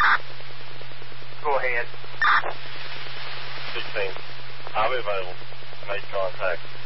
Go ahead. 16. I'll be available. Make contact.